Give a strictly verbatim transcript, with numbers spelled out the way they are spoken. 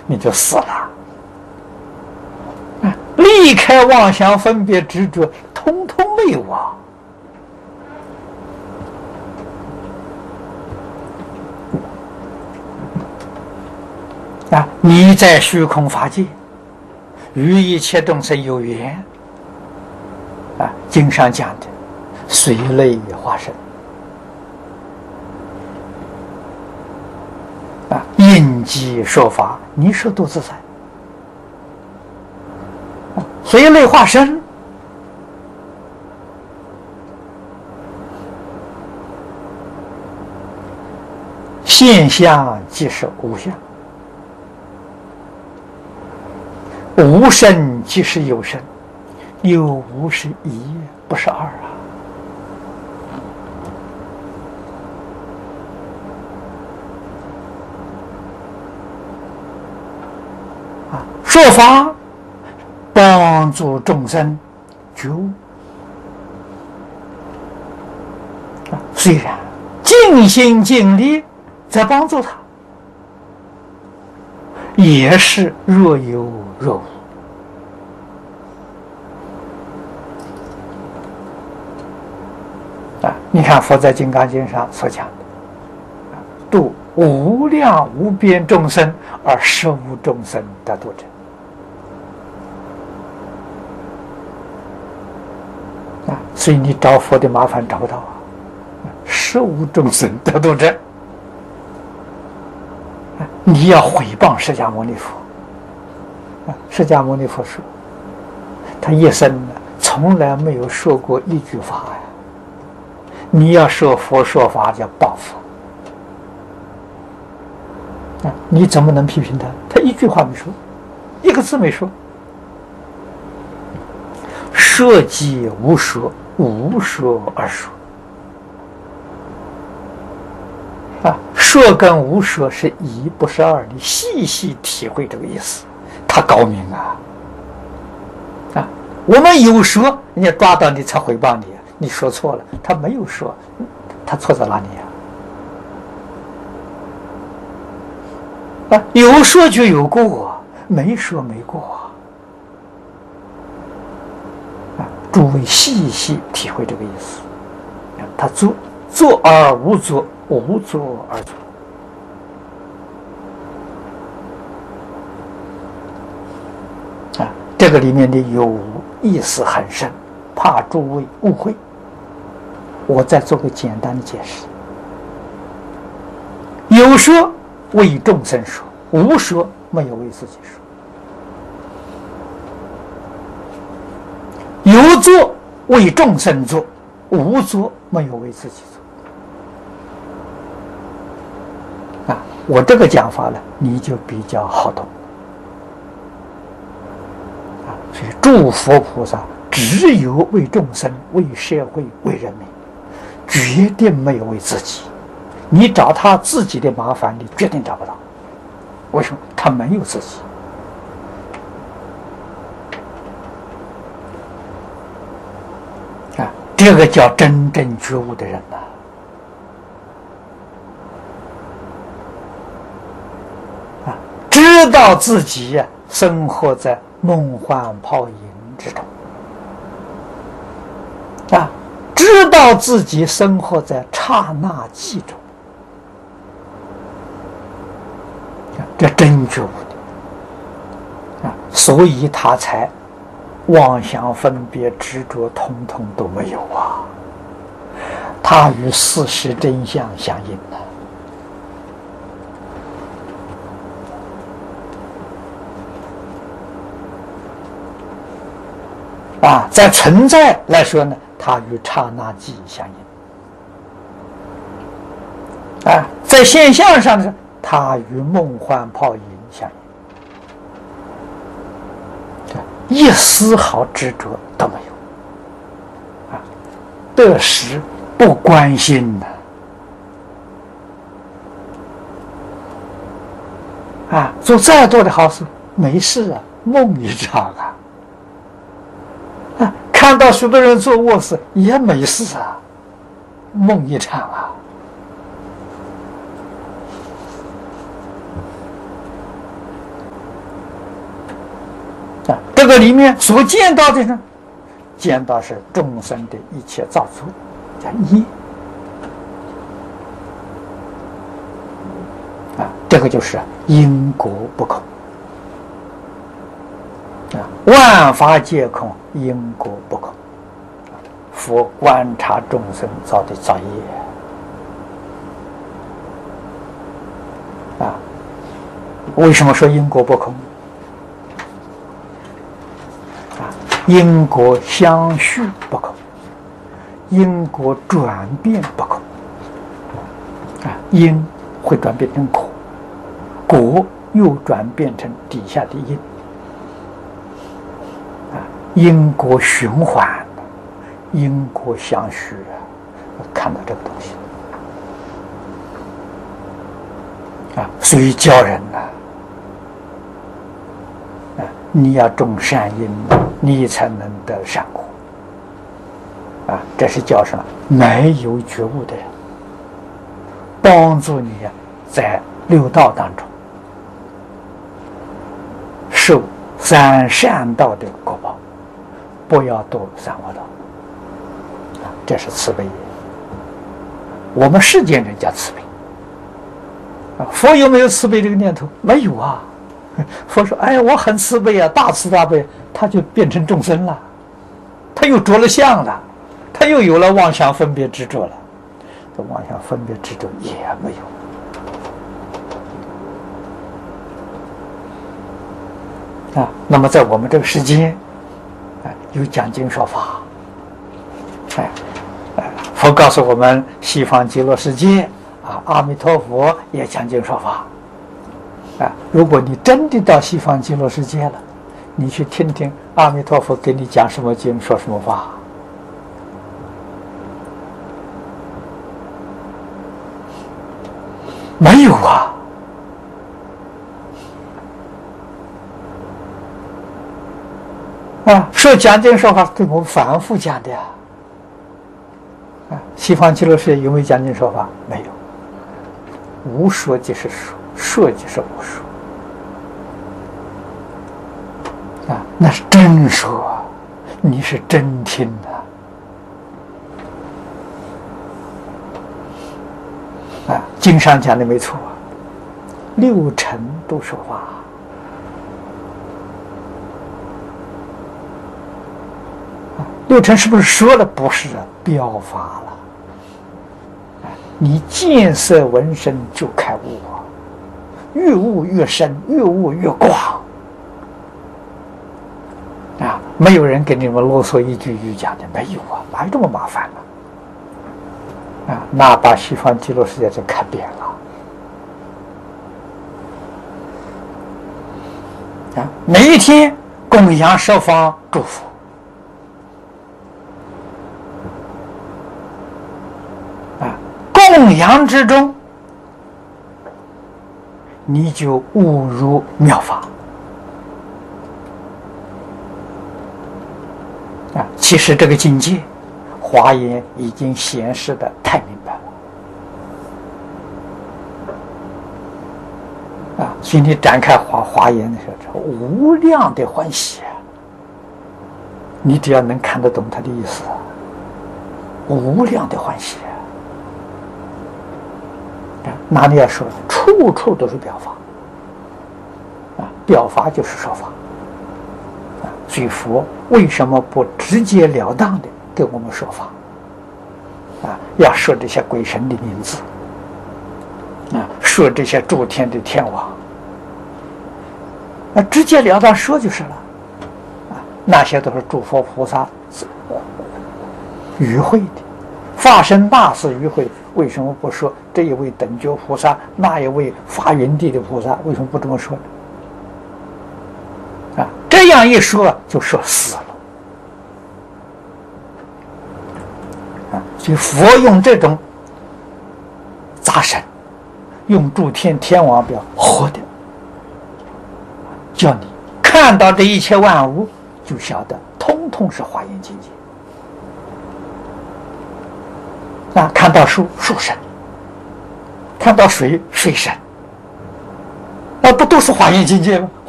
你就死了。啊，离开妄想分别执着，通通没有啊！啊，你在虚空法界，与一切众生有缘。啊，经上讲的，随类化身。啊，应机说法，你说多自在。啊，随类化身，现象即是无相，无生即是有生，有无是一，不是二啊。啊，说法帮助众生觉悟。啊，虽然尽心尽力在帮助他，也是若有若无。啊，你看佛在《金刚经》上所讲的，度无量无边众生而实无众生得度者。啊，所以你找佛的麻烦找不到啊，实无众生得度者。啊，你要毁谤释迦牟尼佛。啊，释迦牟尼佛说，他一生呢从来没有说过一句法呀。你要说佛说法叫报佛。啊，你怎么能批评他？他一句话没说，一个字没说。说即无说，无说而说。啊，说跟无说是一，不是二，你细细体会这个意思，他高明啊！啊，我们有说，人家抓到你才诽谤你，你说错了，他没有说，他错在哪里呀？啊，有说就有过，没说没过啊！诸位细细体会这个意思。他做做而无做，无做而做。啊，这个里面的有意思很深，怕诸位误会。我再做个简单的解释。有说为众生说，无说没有为自己说。有做为众生做，无做没有为自己做。啊，我这个讲法呢，你就比较好懂。啊，所以诸佛菩萨只有为众生、为社会、为人民，决定没有为自己。你找他自己的麻烦，你决定找不到。为什么？他没有自己。啊，这个叫真正觉悟的人呐、啊！啊，知道自己呀、啊、生活在梦幻泡影之中，啊，知道自己生活在刹那即中。这真觉悟的啊，所以他才妄想分别执着统统都没有啊，他与事实真相相应的啊，在存在来说呢，它与刹那即相应啊，在现象上呢，它与梦幻泡影相应，一丝毫执着都没有啊，得失不关心的啊，做再多的好事没事啊，梦一场啊。啊，看到许多人做恶事也没事啊，梦一场啊。 这个里面所见到的呢，见到是众生的一切造作，叫业啊，这个就是因果不空啊，万法皆空，因果不空。佛观察众生造的造业啊，为什么说因果不空？啊，因果相续不空，因果转变不空。啊，因会转变成果，果又转变成底下的因。啊，因果循环，因果相续啊，看到这个东西啊，所以教人呐、啊，啊，你要种善因，你才能得善果啊，这是教什么？没有觉悟的人，帮助你啊，在六道当中受三善道的果报，不要堕三恶道。这是慈悲。我们世间人家慈悲啊，佛有没有慈悲这个念头？没有啊。佛说：“哎，我很慈悲啊，大慈大悲。”他就变成众生了，他又着了相了，他又有了妄想分别执着了。这妄想分别执着也没有啊。那么在我们这个世间，啊，有讲经说法，哎。佛告诉我们，西方极乐世界啊，阿弥陀佛也讲经说法啊。如果你真的到西方极乐世界了，你去听听阿弥陀佛给你讲什么经，说什么法。没有啊，啊，说讲经说法对我们反复讲的呀。西方极乐世界有没有讲经说法？没有。无说即是说，说即是无说啊，那是真说，你是真听的啊。经上讲的没错，六尘都说法啊。六尘是不是说了？不是啊，表法了。你见色闻声就开悟啊，越悟越深，越悟越广啊！没有人给你们啰嗦一句一句讲的，没有啊，哪有这么麻烦呢？啊，那把西方极乐世界就看扁了啊！每一天供养十方祝福。供养之中，你就悟入妙法啊！其实这个境界，华严已经显示的太明白了啊！所以你展开华华严的时候，无量的欢喜啊！你只要能看得懂他的意思，无量的欢喜啊！哪里要说？处处都是表法啊！表法就是说法啊！所以佛为什么不直截了当的给我们说法啊？要说这些鬼神的名字啊，说这些诸天的天王啊，直截了当说就是了啊！那些都是诸佛菩萨与会的，发生大事与会。为什么不说这一位等觉菩萨，那一位发云地的菩萨？为什么不这么说呢？啊，这样一说就说死了啊！所以佛用这种杂神，用诸天天王表活的，叫你看到这一切万物，就晓得通通是华严境界。啊，看到树树神，看到水水神，那不都是华严境界吗？